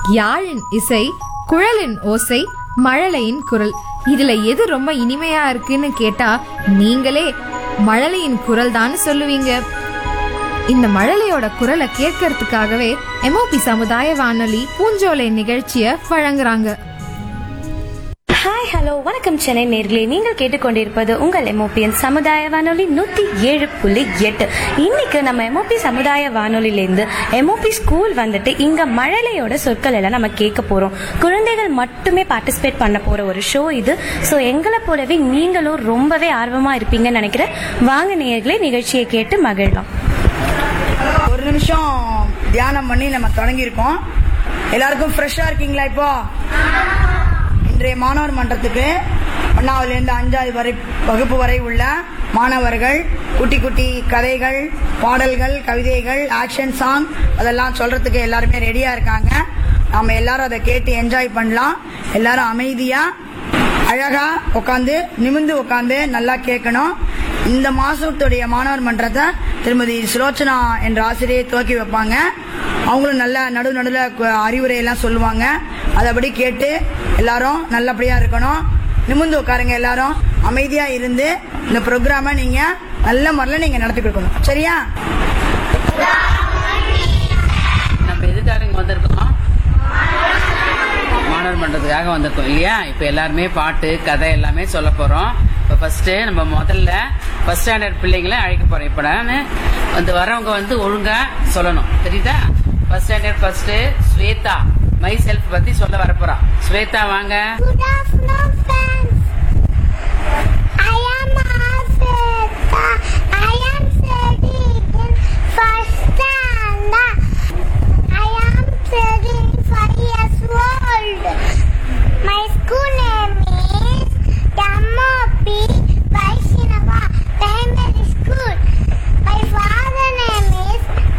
யாழின் இசை, குழலின் ஓசை, மழலையின் குரல், இதுல எது ரொம்ப இனிமையா இருக்குன்னு கேட்டா நீங்களே மழலையின் குரல் தான் சொல்லுவீங்க. இந்த மழலையோட குரலை கேட்கறதுக்காகவே எம்ஓபி சமுதாய வானொலி பூஞ்சோலை நிகழ்ச்சிய வழங்குறாங்க. ஹாய், ஹலோ, வணக்கம் சென்னை நேர்களே. நீங்கள் கேட்டுக்கொண்டிருப்பது உங்கள் எம்ஓபிஎன் சமுதாய வானொலி 107.8. இன்னைக்கு நம்ம எம்ஓபி சமுதாய வானொலியிலேருந்து எம்ஓபி ஸ்கூல் வந்துட்டு இங்க மழலையோட சொற்கள் எல்லாம் நம்ம கேட்க போறோம். குழந்தைகள் மட்டுமே பார்ட்டிசிபேட் பண்ண போற ஒரு ஷோ இது. ஸோ எங்களை போலவே நீங்களும் ரொம்பவே ஆர்வமா இருப்பீங்கன்னு நினைக்கிறேன். வாங்க நேயர்களே, நிகழ்ச்சியை கேட்டு மகிழலாம். ஒரு நிமிஷம் தியானம் பண்ணி நம்ம தொடங்கியிருக்கோம். எல்லாருக்கும் ஃப்ரெஷ்ஷா இருக்கீங்களா? இப்போ இன்றைய மாணவர் மன்றத்துக்கு 1ஆவதுலேருந்து 5வது வகுப்பு வரை உள்ள மாணவர்கள் குட்டி குட்டி கதைகள், பாடல்கள், கவிதைகள், ஆக்ஷன் சாங் அதெல்லாம் சொல்றதுக்கு எல்லாருமே ரெடியா இருக்காங்க. நாம எல்லாரும் அதை கேட்டு என்ஜாய் பண்ணலாம். எல்லாரும் அமைதியா அழகா உட்காந்து நிமிந்து உட்காந்து நல்லா கேட்கணும். இந்த மாசத்துடைய மாணவர் மன்றத்தை திருமதி சுலோச்சனா என்ற ஆசிரியை துவக்கி வைப்பாங்க. அவங்களும் நல்ல நடுவில் அறிவுரை எல்லாம் சொல்லுவாங்க. அதபடி கேட்டு எல்லாரும் நல்லபடியா இருக்கணும். நிமிந்து உட்காருங்க. எல்லாரும் அமைதியா இருந்து இந்த ப்ரோக்ராமை நீங்க நல்ல முறையில் நீங்க நடத்தி கொடுக்கணும். சரியா? நம்ம எதுக்காக வந்திருக்கோம்? மாணவர் மன்றத்துக்காக வந்திருக்கோம் இல்லையா? இப்ப எல்லாருமே பாட்டு கதை எல்லாமே சொல்ல போறோம். இப்ப ஃபர்ஸ்ட் நம்ம முதல்ல ஃபர்ஸ்ட் ஸ்டாண்டர்ட் பிள்ளைங்களை அழைக்க போறோம். இப்ப நான் வரவங்க ஒழுங்கா சொல்லணும், தெரியுதா? First standard first Shweta my self பத்தி சொல்ல வரப்போறா. ஸ்வேதா வாங்க. Good afternoon, friends. I am Asweta. I am studying in first standard. I am 35 years old. My school name is MOP Vaishnava Primary School. My father name is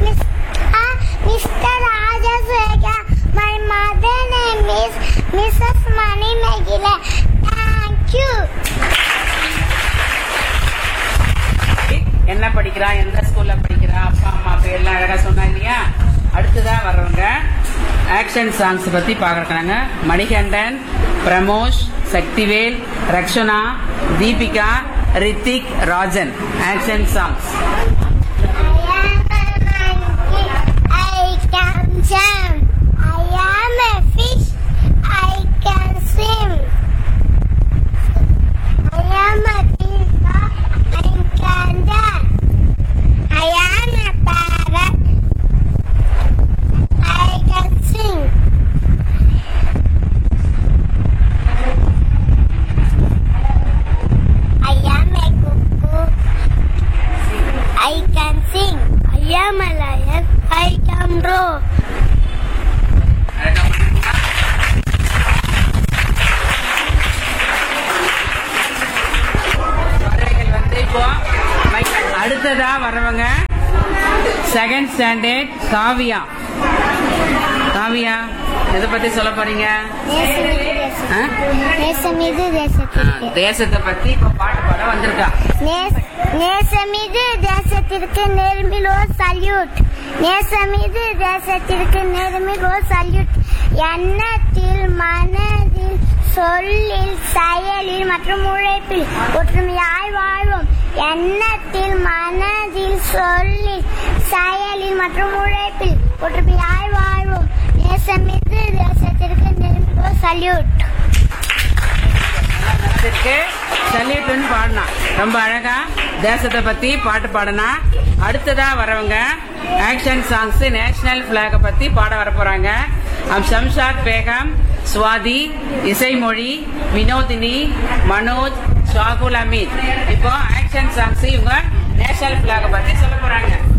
Mr. Rajasweta. My mother name is Mrs. Mani Megile. Thank you. என்ன படிக்கிறா, எந்த ஸ்கூல்ல படிக்கிறா, அப்பா அம்மா பேர்லாம் அழகா சொன்னா இல்லையா? அடுத்ததா வர்றவங்க ஆக்ஷன் சாங்ஸ் பத்தி பாக்குறாங்க. Manikandan, Pramosh, Sakthivel, Rakshana, Deepika, Hrithik, Rajan. Action songs. I can jump. I am a fish. I can swim. I am a peacock. I can dance. I am a parrot. I can sing. I am a cuckoo. I can sing. I am a lion. I can roar. இப்போ அடுத்ததா வர்றவங்க second standard Kavya. Kavya எதை பத்தி சொல்ல போறீங்க? தேசத்தை பத்தி இப்ப பாட்டு பாட வந்திருக்கா. நேசமிகு தேசத்திற்கு நேர்மிகு சல்யூட். நேசமிகு தேசத்திற்கு நேர்மிகு சல்யூட். எண்ணத்தில், மனதில், சொல்லில், செயலில் மற்றும் உழைப்பில் ஒற்றுமையாய் வாழ்வோம். எண்ணத்தில், மனதில், சொல்லில், செயலில் மற்றும் உழைப்பில் ஒற்றுமையாய் வாழ்வோம். நேசமிகு தேசத்திற்கு நேர்மிகு சல்யூட். சல்யூட்னு பாடினா ரொம்ப அழகா தேசத்தை பத்தி பாட்டு பாடினா. அடுத்ததா வரவங்க ஆக்ஷன் சாங்ஸ் நேஷனல் பிளாக பத்தி பாட வர போறாங்க. ஷம்ஷாத் பேகம், சுவாதி, இசைமொழி, வினோதினி, மனோஜ், ஷாகுல் அமீத். இப்போ ஆக்ஷன் சாங்ஸ் இவங்க நேஷனல் பிளாக பத்தி சொல்ல போறாங்க.